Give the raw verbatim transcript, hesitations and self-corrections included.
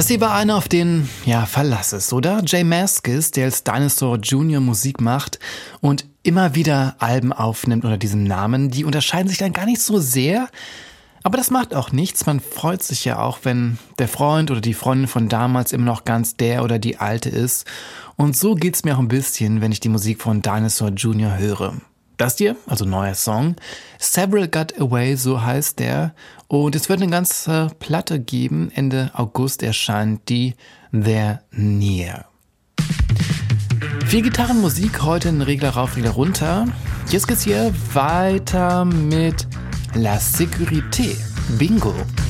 Das hier war einer, auf den, ja, Verlass ist, oder? J Mascis, der als Dinosaur Junior Musik macht und immer wieder Alben aufnimmt unter diesem Namen. Die unterscheiden sich dann gar nicht so sehr, aber das macht auch nichts. Man freut sich ja auch, wenn der Freund oder die Freundin von damals immer noch ganz der oder die Alte ist. Und so geht's mir auch ein bisschen, wenn ich die Musik von Dinosaur Junior höre. Das hier, also neuer Song, Several Got Away, so heißt der. Und es wird eine ganze Platte geben. Ende August erscheint die They're Near. Viel Gitarrenmusik, heute in Regler rauf, Regler runter. Jetzt geht's hier weiter mit La Sécurité. Bingo.